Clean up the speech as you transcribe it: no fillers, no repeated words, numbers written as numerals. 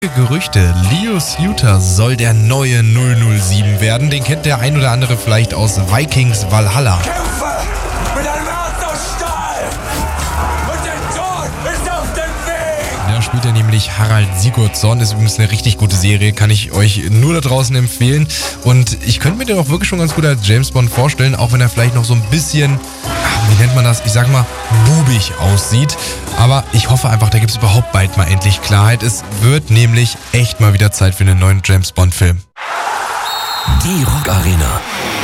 Gerüchte, Leo Sluter soll der neue 007 werden. Den kennt der ein oder andere vielleicht aus Vikings Valhalla. Kämpfe mit einem Herz aus Stahl! Und der Tod ist auf dem Weg! Da spielt er nämlich Harald Sigurdsson. Ist übrigens eine richtig gute Serie, kann ich euch nur da draußen empfehlen. Und ich könnte mir den auch wirklich schon ganz gut als James Bond vorstellen, auch wenn er vielleicht noch so ein bisschen, wie nennt man das, ich sag mal, bubig aussieht. Aber ich hoffe einfach, da gibt es überhaupt bald mal endlich Klarheit. Es wird nämlich echt mal wieder Zeit für einen neuen James Bond-Film. Die Rock Arena.